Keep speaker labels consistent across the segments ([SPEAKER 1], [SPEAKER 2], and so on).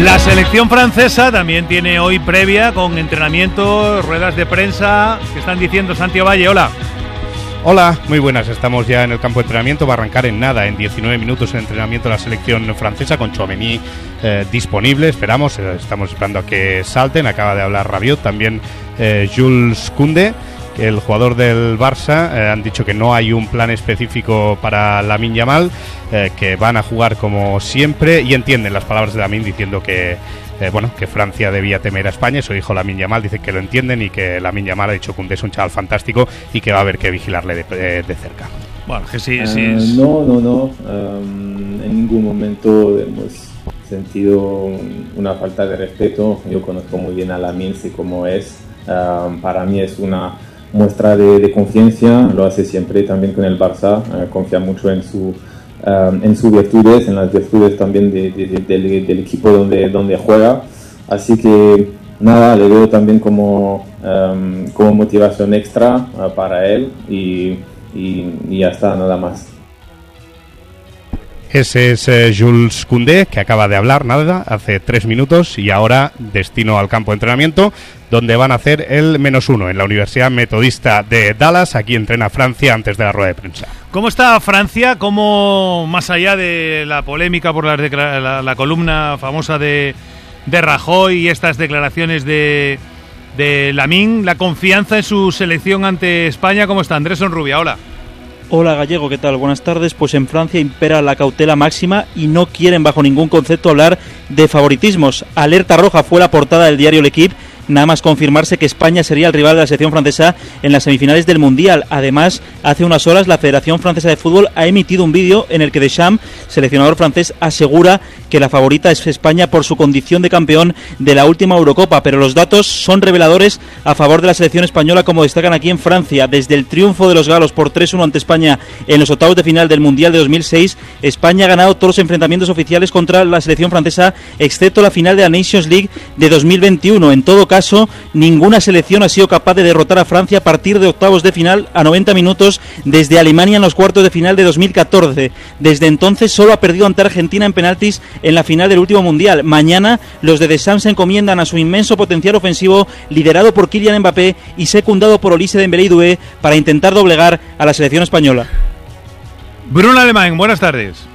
[SPEAKER 1] La selección francesa también tiene hoy previa con entrenamiento, ruedas de prensa. ¿Qué están diciendo? Santi Valle, hola.
[SPEAKER 2] Hola, muy buenas. Estamos ya en el campo de entrenamiento. Va a arrancar en nada, en 19 minutos el entrenamiento de la selección francesa con Tchouaméni disponible. Estamos esperando a que salten. Acaba de hablar Rabiot, también Jules Koundé, el jugador del Barça. Han dicho que no hay un plan específico para Lamine Yamal, que van a jugar como siempre, y entienden las palabras de Lamine diciendo que que Francia debía temer a España. Eso dijo Lamine Yamal, dice que lo entienden y que Lamine Yamal ha dicho que Koundé es un chaval fantástico y que va a haber que vigilarle de cerca.
[SPEAKER 1] Bueno, que sí.
[SPEAKER 3] No. En ningún momento hemos sentido una falta de respeto. Yo conozco muy bien a Lamine, sé cómo es. Para mí es una muestra de confianza, lo hace siempre también con el Barça, confía mucho en sus virtudes, en las virtudes también del equipo donde juega, así que nada, le veo también como motivación extra para él y ya está, nada más.
[SPEAKER 2] Ese es Jules Koundé, que acaba de hablar hace 3 minutos, y ahora destino al campo de entrenamiento, donde van a hacer el -1 en la Universidad Metodista de Dallas. Aquí entrena Francia antes de la rueda de prensa.
[SPEAKER 1] ¿Cómo está Francia? ¿Cómo, más allá de la polémica por la columna famosa de Rajoy y estas declaraciones de Lamine, la confianza en su selección ante España, cómo está? Andrés Onrubia, hola.
[SPEAKER 4] Hola Gallego, ¿qué tal? Buenas tardes. Pues en Francia impera la cautela máxima y no quieren bajo ningún concepto hablar de favoritismos. Alerta roja fue la portada del diario L'Équipe, nada más confirmarse que España sería el rival de la selección francesa en las semifinales del Mundial. Además, hace unas horas la Federación Francesa de Fútbol ha emitido un vídeo en el que Deschamps, seleccionador francés, asegura que la favorita es España por su condición de campeón de la última Eurocopa, pero los datos son reveladores a favor de la selección española, como destacan aquí en Francia. Desde el triunfo de los galos por 3-1 ante España en los octavos de final del Mundial de 2006, España ha ganado todos los enfrentamientos oficiales contra la selección francesa, excepto la final de la Nations League de 2021. En todo caso, ninguna selección ha sido capaz de derrotar a Francia a partir de octavos de final a 90 minutos desde Alemania en los cuartos de final de 2014. Desde entonces solo ha perdido ante Argentina en penaltis en la final del último Mundial. Mañana los de Deschamps se encomiendan a su inmenso potencial ofensivo, liderado por Kylian Mbappé y secundado por Olise Dembélé y Doué, para intentar doblegar a la selección española.
[SPEAKER 1] Bruno Alemán, buenas tardes.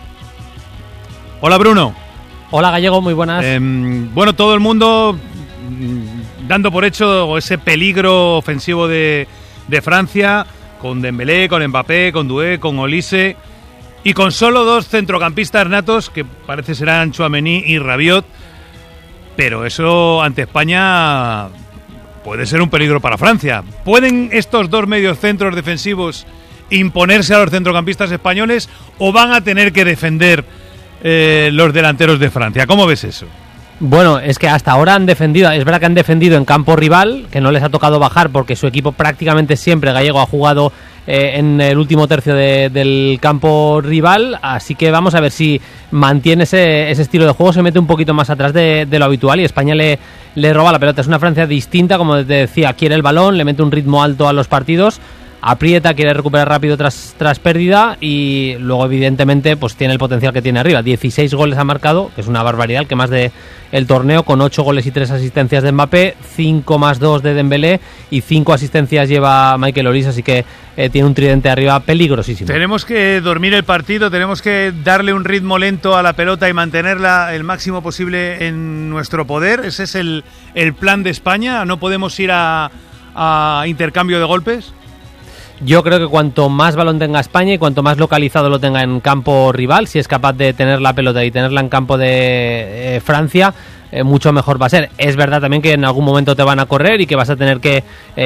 [SPEAKER 1] Hola Bruno.
[SPEAKER 5] Hola Gallego, muy buenas.
[SPEAKER 1] Todo el mundo dando por hecho ese peligro ofensivo de Francia, con Dembélé, con Mbappé, con Doué, con Olise, y con solo 2 centrocampistas natos, que parece serán Tchouaméni y Rabiot, pero eso ante España puede ser un peligro para Francia. ¿Pueden estos 2 mediocentros defensivos imponerse a los centrocampistas españoles o van a tener que defender los delanteros de Francia? ¿Cómo ves eso?
[SPEAKER 5] Bueno, es que hasta ahora han defendido, es verdad que han defendido en campo rival, que no les ha tocado bajar porque su equipo prácticamente siempre, Gallego, ha jugado en el último tercio del campo rival, así que vamos a ver si mantiene ese estilo de juego, se mete un poquito más atrás de lo habitual y España le roba la pelota. Es una Francia distinta, como te decía, quiere el balón, le mete un ritmo alto a los partidos, aprieta, quiere recuperar rápido tras pérdida, y luego evidentemente pues tiene el potencial que tiene arriba. 16 goles ha marcado, que es una barbaridad, el que más de el torneo, con 8 goles y 3 asistencias de Mbappé, 5 más 2 de Dembélé y 5 asistencias lleva Michael Olise, así que tiene un tridente arriba peligrosísimo.
[SPEAKER 1] Tenemos que dormir el partido, tenemos que darle un ritmo lento a la pelota y mantenerla el máximo posible en nuestro poder. Ese es el plan de España. No podemos ir a intercambio de golpes.
[SPEAKER 5] Yo creo que cuanto más balón tenga España y cuanto más localizado lo tenga en campo rival, si es capaz de tener la pelota y tenerla en campo de Francia, mucho mejor va a ser. Es verdad también que en algún momento te van a correr y que vas a tener que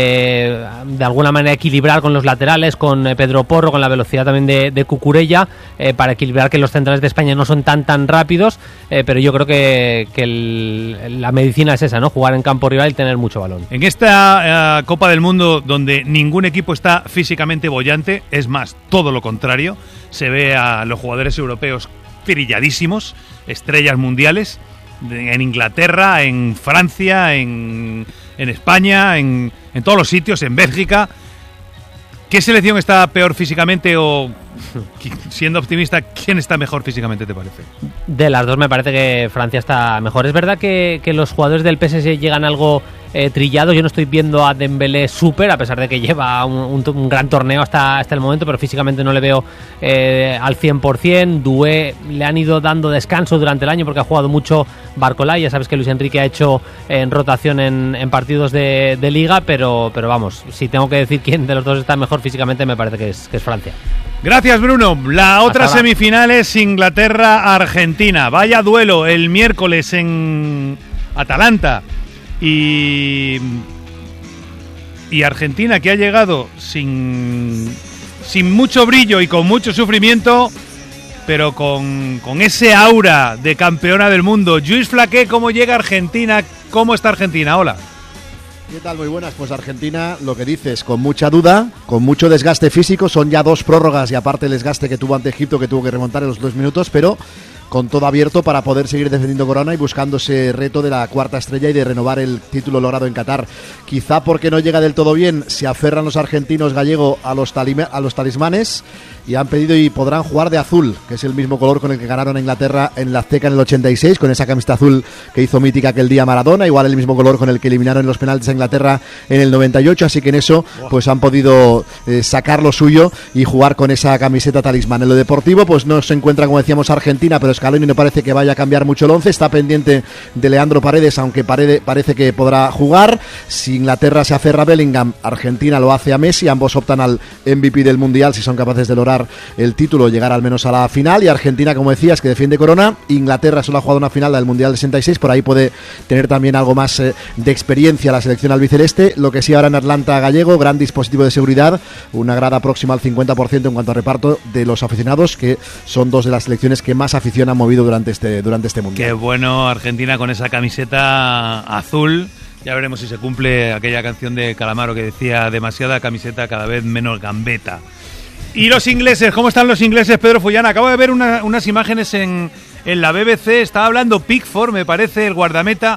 [SPEAKER 5] de alguna manera equilibrar con los laterales, con Pedro Porro, con la velocidad también de Cucurella, para equilibrar que los centrales de España no son tan rápidos, pero yo creo que la medicina es esa, ¿no? Jugar en campo rival y tener mucho balón.
[SPEAKER 1] En esta Copa del Mundo, donde ningún equipo está físicamente boyante, es más, todo lo contrario, se ve a los jugadores europeos trilladísimos, estrellas mundiales, en Inglaterra, en Francia, en España, en todos los sitios, en Bélgica. ¿Qué selección está peor físicamente o, siendo optimista, quién está mejor físicamente, te parece?
[SPEAKER 5] De las dos me parece que Francia está mejor. Es verdad que los jugadores del PSG llegan algo trillados. Yo no estoy viendo a Dembélé súper, a pesar de que lleva un gran torneo hasta el momento, pero físicamente no le veo al 100%. Doué le han ido dando descanso durante el año porque ha jugado mucho Barcola. Ya sabes que Luis Enrique ha hecho en rotación en partidos de Liga, pero vamos, si tengo que decir quién de los dos está mejor físicamente, me parece que es Francia.
[SPEAKER 1] Gracias, Bruno. La otra semifinal es Inglaterra-Argentina. Vaya duelo el miércoles en Atalanta. Y Argentina, que ha llegado sin mucho brillo y con mucho sufrimiento, pero con ese aura de campeona del mundo. Lluís Flaqué, ¿cómo llega Argentina? ¿Cómo está Argentina? Hola.
[SPEAKER 6] ¿Qué tal? Muy buenas. Pues Argentina, lo que dices, con mucha duda, con mucho desgaste físico. Son ya 2 prórrogas y aparte el desgaste que tuvo ante Egipto, que tuvo que remontar en los 2 minutos, pero con todo abierto para poder seguir defendiendo corona y buscando ese reto de la 4ª estrella y de renovar el título logrado en Qatar. Quizá porque no llega del todo bien, se aferran los argentinos gallegos a los talismanes y han pedido y podrán jugar de azul, que es el mismo color con el que ganaron a Inglaterra en la Azteca en el 86, con esa camiseta azul que hizo mítica aquel día Maradona, igual el mismo color con el que eliminaron en los penaltis a Inglaterra en el 98, así que en eso pues han podido sacar lo suyo y jugar con esa camiseta talismán. En lo deportivo pues no se encuentra, como decíamos, Argentina, pero Scaloni no parece que vaya a cambiar mucho el 11, está pendiente de Leandro Paredes, aunque parece que podrá jugar. Si Inglaterra se aferra a Bellingham, Argentina lo hace a Messi, ambos optan al MVP del Mundial si son capaces de lograr el título, llegar al menos a la final. Y Argentina, como decías, que defiende corona. Inglaterra solo ha jugado una final del Mundial del 66, por ahí puede tener también algo más de experiencia la selección albiceleste. Lo que sí, ahora en Atlanta gallego, gran dispositivo de seguridad, una grada próxima al 50% en cuanto a reparto de los aficionados, que son 2 de las selecciones que más afición han movido durante este Mundial.
[SPEAKER 1] Qué bueno Argentina con esa camiseta azul. Ya veremos si se cumple aquella canción de Calamaro que decía: demasiada camiseta, cada vez menos gambeta. Y los ingleses, ¿cómo están los ingleses, Pedro Fullana? Acabo de ver unas imágenes en la BBC. Estaba hablando Pickford, me parece, el guardameta,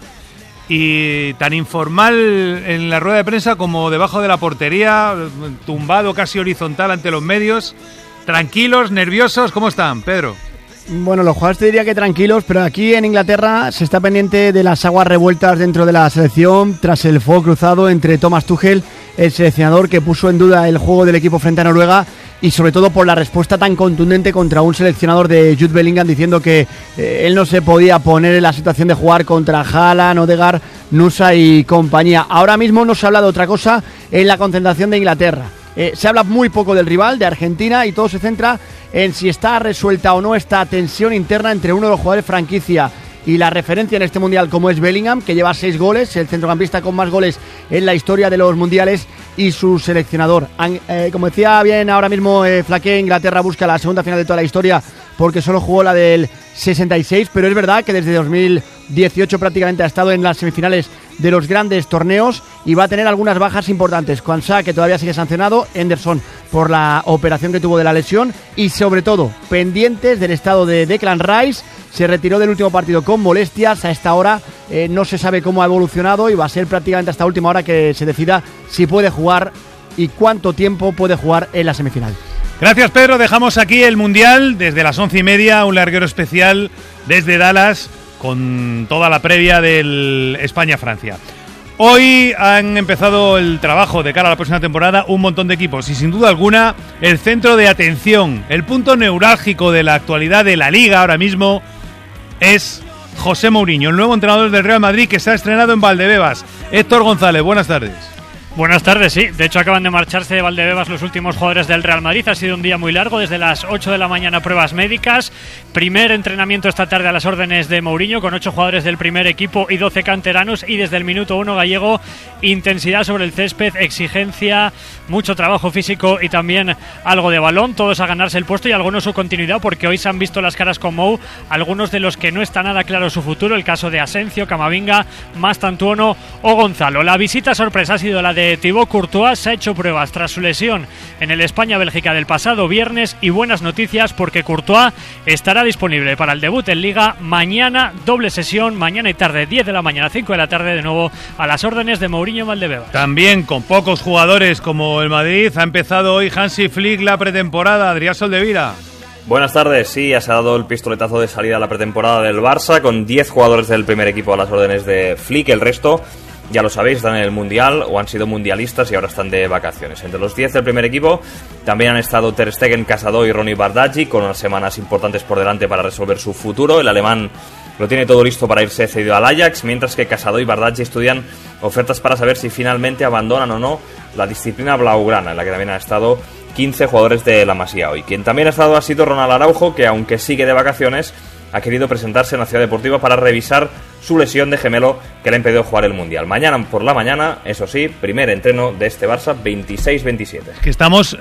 [SPEAKER 1] y tan informal en la rueda de prensa como debajo de la portería, tumbado casi horizontal ante los medios. Tranquilos, nerviosos, ¿cómo están, Pedro?
[SPEAKER 7] Bueno, los jugadores te diría que tranquilos, pero aquí en Inglaterra se está pendiente de las aguas revueltas dentro de la selección tras el fuego cruzado entre Thomas Tuchel, el seleccionador que puso en duda el juego del equipo frente a Noruega, y sobre todo por la respuesta tan contundente contra un seleccionador de Jude Bellingham diciendo que él no se podía poner en la situación de jugar contra Haaland, Odegaard, Nusa y compañía. Ahora mismo no se habla de otra cosa en la concentración de Inglaterra. Se habla muy poco del rival, de Argentina, y todo se centra en si está resuelta o no esta tensión interna entre uno de los jugadores franquicia y la referencia en este mundial, como es Bellingham, que lleva 6 goles, el centrocampista con más goles en la historia de los mundiales, y su seleccionador. Como decía bien ahora mismo Flaqué, Inglaterra busca la segunda final de toda la historia porque solo jugó la del 66, pero es verdad que desde 2018 prácticamente ha estado en las semifinales de los grandes torneos y va a tener algunas bajas importantes. Kwanzaa, que todavía sigue sancionado, Henderson por la operación que tuvo de la lesión, y sobre todo pendientes del estado de Declan Rice. Se retiró del último partido con molestias. A esta hora no se sabe cómo ha evolucionado y va a ser prácticamente hasta última hora que se decida si puede jugar y cuánto tiempo puede jugar en la semifinal.
[SPEAKER 1] Gracias, Pedro. Dejamos aquí el Mundial desde las 11:30, un larguero especial desde Dallas con toda la previa del España-Francia. Hoy han empezado el trabajo de cara a la próxima temporada un montón de equipos y sin duda alguna el centro de atención, el punto neurálgico de la actualidad de la Liga ahora mismo es José Mourinho, el nuevo entrenador del Real Madrid, que se ha estrenado en Valdebebas. Héctor González, buenas tardes.
[SPEAKER 8] Buenas tardes, sí. De hecho, acaban de marcharse de Valdebebas los últimos jugadores del Real Madrid. Ha sido un día muy largo, desde las 8 de la mañana pruebas médicas. Primer entrenamiento esta tarde a las órdenes de Mourinho, con 8 jugadores del primer equipo y 12 canteranos. Y desde el minuto 1 gallego, intensidad sobre el césped, exigencia, mucho trabajo físico y también algo de balón. Todos a ganarse el puesto y algunos su continuidad, porque hoy se han visto las caras con Mou, algunos de los que no está nada claro su futuro. El caso de Asencio, Camavinga, Mastantuono o Gonzalo. La visita sorpresa ha sido la de de Thibaut Courtois se ha hecho pruebas tras su lesión en el España-Bélgica del pasado viernes, y buenas noticias porque Courtois estará disponible para el debut en Liga mañana, doble sesión, mañana y tarde, 10 de la mañana, 5 de la tarde, de nuevo a las órdenes de Mourinho Valdebebas.
[SPEAKER 1] También con pocos jugadores como el Madrid, ha empezado hoy Hansi Flick la pretemporada. Adrián Soldevila.
[SPEAKER 9] Buenas tardes, sí, ya se ha dado el pistoletazo de salida a la pretemporada del Barça, con 10 jugadores del primer equipo a las órdenes de Flick. El resto, ya lo sabéis, están en el Mundial o han sido mundialistas y ahora están de vacaciones. Entre los 10 del primer equipo también han estado Ter Stegen, Casado y Ronny Bardghji, con unas semanas importantes por delante para resolver su futuro. El alemán lo tiene todo listo para irse cedido al Ajax, mientras que Casado y Bardghji estudian ofertas para saber si finalmente abandonan o no la disciplina blaugrana, en la que también han estado 15 jugadores de la Masía hoy. Quien también ha estado ha sido Ronald Araujo, que aunque sigue de vacaciones, ha querido presentarse en la Ciudad Deportiva para revisar su lesión de gemelo que le ha impedido jugar el Mundial. Mañana por la mañana, eso sí, primer entreno de este Barça 26-27.
[SPEAKER 1] Es que estamos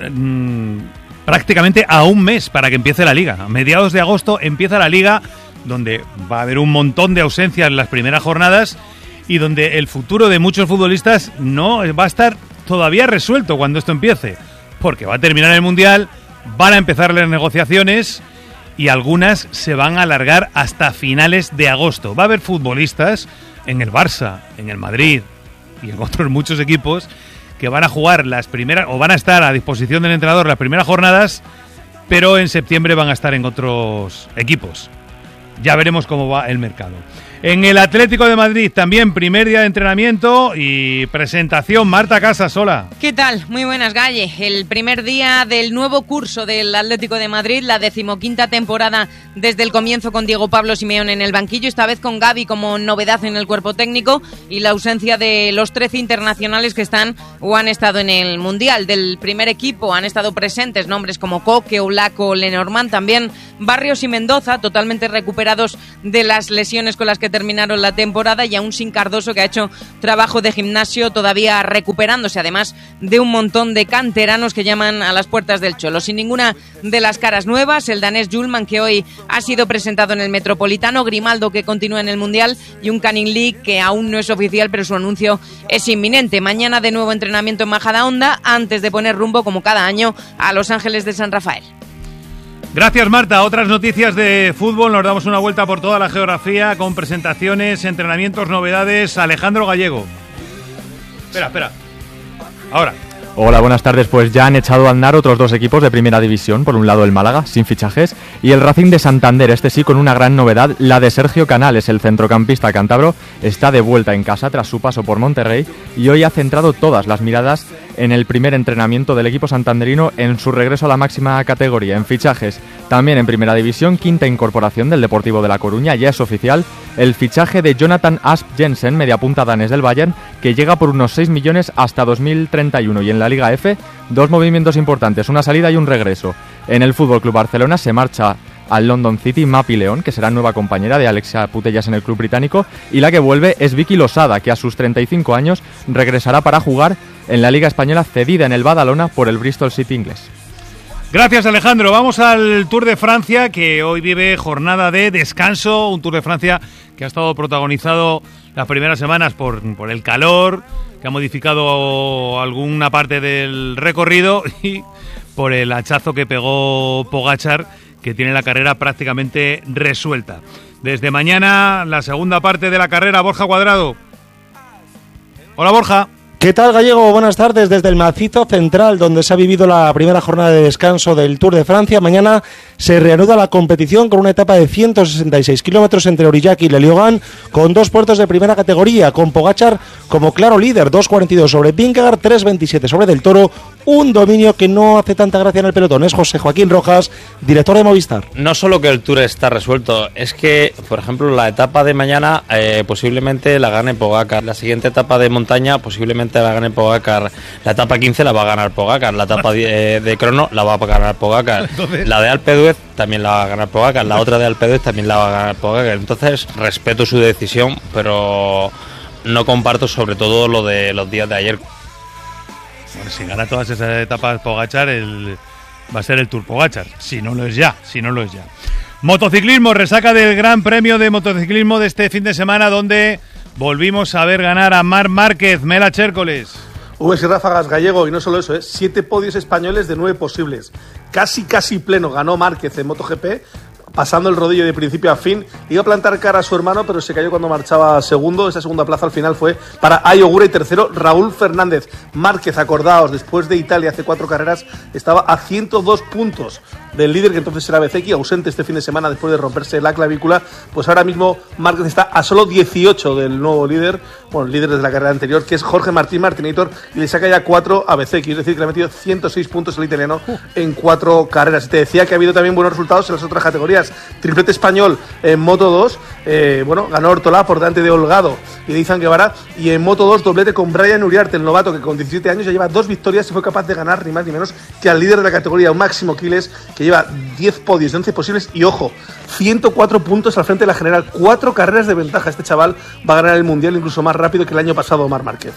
[SPEAKER 1] prácticamente a un mes para que empiece la Liga. A mediados de agosto empieza la Liga, donde va a haber un montón de ausencias en las primeras jornadas y donde el futuro de muchos futbolistas no va a estar todavía resuelto cuando esto empiece. Porque va a terminar el Mundial, van a empezar las negociaciones y algunas se van a alargar hasta finales de agosto. Va a haber futbolistas en el Barça, en el Madrid y en otros muchos equipos que van a jugar las primeras, o van a estar a disposición del entrenador las primeras jornadas, pero en septiembre van a estar en otros equipos. Ya veremos cómo va el mercado. En el Atlético de Madrid también primer día de entrenamiento y presentación. Marta Casasola.
[SPEAKER 10] ¿Qué tal? Muy buenas, Galle. El primer día del nuevo curso del Atlético de Madrid, la 15ª temporada desde el comienzo, con Diego Pablo Simeone en el banquillo, esta vez con Gavi como novedad en el cuerpo técnico y la ausencia de los 13 internacionales que están o han estado en el Mundial. Del primer equipo han estado presentes nombres como Coque, Olaco, Lenormand, también Barrios y Mendoza, totalmente recuperados de las lesiones con las que terminaron la temporada, y aún sin Cardoso, que ha hecho trabajo de gimnasio todavía recuperándose, además de un montón de canteranos que llaman a las puertas del Cholo. Sin ninguna de las caras nuevas, el danés Hjulmand, que hoy ha sido presentado en el Metropolitano, Grimaldo, que continúa en el Mundial, y un Canning Lee que aún no es oficial, pero su anuncio es inminente. Mañana de nuevo entrenamiento en Majadahonda, antes de poner rumbo, como cada año, a Los Ángeles de San Rafael.
[SPEAKER 1] Gracias, Marta. Otras noticias de fútbol. Nos damos una vuelta por toda la geografía con presentaciones, entrenamientos, novedades. Alejandro Gallego. Espera. Ahora.
[SPEAKER 11] Hola, buenas tardes. Pues ya han echado a andar otros dos equipos de primera división. Por un lado el Málaga, sin fichajes, y el Racing de Santander, este sí con una gran novedad, la de Sergio Canales. El centrocampista cántabro está de vuelta en casa tras su paso por Monterrey y hoy ha centrado todas las miradas en el primer entrenamiento del equipo santanderino en su regreso a la máxima categoría. En fichajes, también en primera división, quinta incorporación del Deportivo de La Coruña, ya es oficial el fichaje de Jonathan Asp Jensen, mediapunta danés del Bayern, que llega por unos 6 millones hasta 2031. Y en la Liga F, dos movimientos importantes, una salida y un regreso. En el FC Barcelona se marcha al London City Mapi León, que será nueva compañera de Alexia Putellas en el club británico, y la que vuelve es Vicky Losada, que a sus 35 años regresará para jugar en la Liga Española, cedida en el Badalona por el Bristol City inglés.
[SPEAKER 1] Gracias, Alejandro. Vamos al Tour de Francia, que hoy vive jornada de descanso. Un Tour de Francia que ha estado protagonizado las primeras semanas por el calor, que ha modificado alguna parte del recorrido, y por el hachazo que pegó Pogačar, que tiene la carrera prácticamente resuelta. Desde mañana, la segunda parte de la carrera. Borja Cuadrado. Hola, Borja.
[SPEAKER 12] ¿Qué tal, Gallego? Buenas tardes desde el macizo central, donde se ha vivido la primera jornada de descanso del Tour de Francia. Mañana se reanuda la competición con una etapa de 166 kilómetros entre Aurillac y Leliogan, con dos puertos de primera categoría, con Pogačar como claro líder, 2.42 sobre Vingegaard, 3.27 sobre Del Toro. Un dominio que no hace tanta gracia en el pelotón. Es José Joaquín Rojas, director de Movistar.
[SPEAKER 13] No solo que el Tour está resuelto, es que, por ejemplo, la etapa de mañana posiblemente la gane Pogačar. La siguiente etapa de montaña posiblemente la gane Pogačar. La etapa 15 la va a ganar Pogačar. La etapa de crono la va a ganar Pogačar. Entonces... La de Alpe d'Huez también la va a ganar Pogačar. La otra de Alpe d'Huez también la va a ganar Pogačar. Entonces, respeto su decisión, pero no comparto sobre todo lo de los días de ayer.
[SPEAKER 1] Bueno, si gana todas esas etapas Pogačar, va a ser el Tour Pogačar. Si no lo es ya. Motociclismo, resaca del Gran Premio de Motociclismo de este fin de semana, donde volvimos a ver ganar a Marc Márquez. Mela Chércoles.
[SPEAKER 14] Ubes y ráfagas, Gallego, y no solo eso, 7 podios españoles de 9 posibles. Casi pleno ganó Márquez en MotoGP, pasando el rodillo de principio a fin. Iba a plantar cara a su hermano, pero se cayó cuando marchaba segundo. Esa segunda plaza al final fue para Ayogura, y tercero Raúl Fernández. Márquez, acordaos, después de Italia hace 4 carreras, estaba a 102 puntos del líder, que entonces era Bezzecchi, ausente este fin de semana después de romperse la clavícula. Pues ahora mismo Márquez está a solo 18 del nuevo líder, bueno, líder desde la carrera anterior, que es Jorge Martinator, y le saca ya 4 a Bezzecchi, es decir, que le ha metido 106 puntos el italiano en 4 carreras. Y te decía que ha habido también buenos resultados en las otras categorías. Triplete español en Moto 2, ganó Ortolá por delante de Holgado y de Izan Guevara, y en Moto 2 doblete con Brian Uriarte, el novato, que con 17 años ya lleva 2 victorias y fue capaz de ganar ni más ni menos que al líder de la categoría, un Máximo Quiles, que lleva 10 podios de 11 posibles y, ojo, 104 puntos al frente de la general, 4 carreras de ventaja. Este chaval va a ganar el Mundial incluso más rápido que el año pasado Omar Márquez.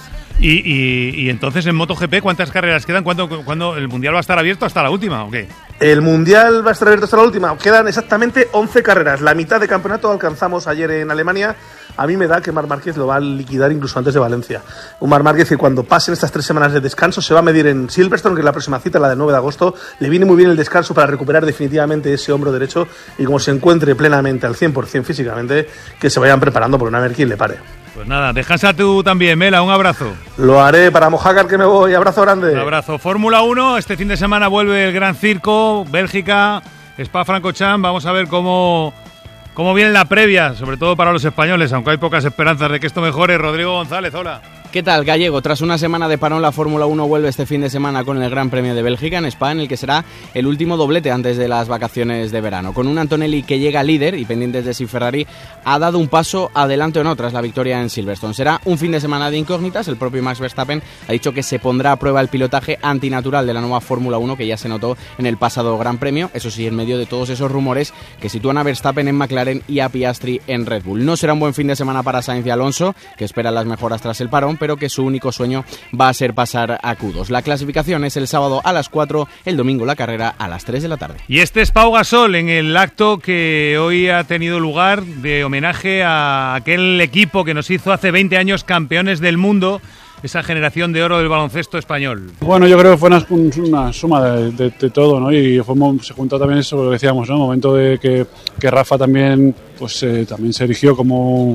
[SPEAKER 1] Y entonces en MotoGP, ¿cuántas carreras quedan? ¿Cuándo el Mundial va a estar abierto hasta la última o qué?
[SPEAKER 14] El Mundial va a estar abierto hasta la última. Quedan exactamente 11 carreras. La mitad de campeonato alcanzamos ayer en Alemania. A mí me da que Marc Márquez lo va a liquidar incluso antes de Valencia. Un Marc Márquez que cuando pasen estas 3 semanas de descanso se va a medir en Silverstone, que es la próxima cita, la del 9 de agosto. Le viene muy bien el descanso para recuperar definitivamente ese hombro derecho, y como se encuentre plenamente al 100% físicamente, que se vayan preparando por no haber quien le pare.
[SPEAKER 1] Pues nada, descansa tú también, Mela, un abrazo.
[SPEAKER 14] Lo haré para Mojácar, que me voy. Abrazo grande.
[SPEAKER 1] Un abrazo. Fórmula 1, este fin de semana vuelve el Gran Circo, Bélgica, Spa-Francorchamps. Vamos a ver cómo viene la previa, sobre todo para los españoles, aunque hay pocas esperanzas de que esto mejore. Rodrigo González, hola.
[SPEAKER 15] ¿Qué tal, Gallego? Tras una semana de parón, la Fórmula 1 vuelve este fin de semana con el Gran Premio de Bélgica en Spa, en el que será el último doblete antes de las vacaciones de verano. Con un Antonelli que llega líder y pendientes de si Ferrari ha dado un paso adelante o no tras la victoria en Silverstone. Será un fin de semana de incógnitas. El propio Max Verstappen ha dicho que se pondrá a prueba el pilotaje antinatural de la nueva Fórmula 1, que ya se notó en el pasado Gran Premio. Eso sí, en medio de todos esos rumores que sitúan a Verstappen en McLaren y a Piastri en Red Bull. No será un buen fin de semana para Sainz y Alonso, que esperan las mejoras tras el parón, pero que su único sueño va a ser pasar a Q2. La clasificación es el sábado a las 4, el domingo la carrera a las 3 de la tarde.
[SPEAKER 1] Y este es Pau Gasol en el acto que hoy ha tenido lugar de homenaje a aquel equipo que nos hizo hace 20 años campeones del mundo, esa generación de oro del baloncesto español.
[SPEAKER 16] Bueno, yo creo que fue una suma de todo, ¿no? Y se juntó también eso, lo que decíamos, ¿no? El momento de que Rafa también también se erigió como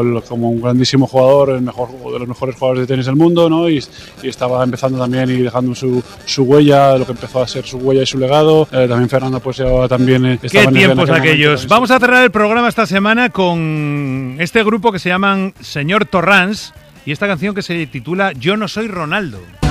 [SPEAKER 16] un grandísimo jugador, el mejor de los mejores jugadores de tenis del mundo, ¿no? Y estaba empezando también y dejando su huella, lo que empezó a ser su huella y su legado. También Fernando pues llevaba también...
[SPEAKER 1] ¿Qué tiempos aquellos? Vamos a cerrar el programa esta semana con este grupo que se llaman Señor Torrans y esta canción que se titula Yo no soy Ronaldo.